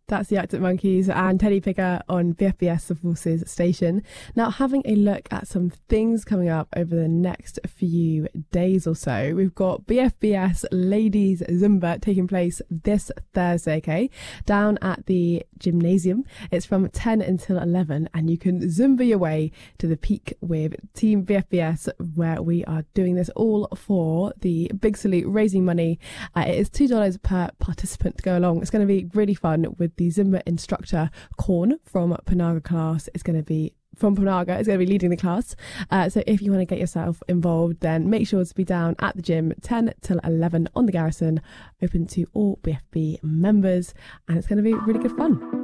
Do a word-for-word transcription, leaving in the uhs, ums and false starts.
That's the Arctic Monkeys and Teddy Picker on B F B S The Forces station. Now, having a look at some things coming up over the next few days or so, we've got B F B S Ladies Zumba taking place this Thursday, okay, down at the gymnasium. It's from ten until eleven, and you can Zumba your way to the peak with Team B F B S, where we are doing this all for the Big Salute, raising money. Uh, it is two dollars per participant to go along. It's going to be really fun with the Zumba instructor Korn from Panaga class. Is going to be from Panaga is going to be leading the class. Uh, so if you want to get yourself involved, then make sure to be down at the gym ten till eleven on the Garrison, open to all B F B members, and it's going to be really good fun.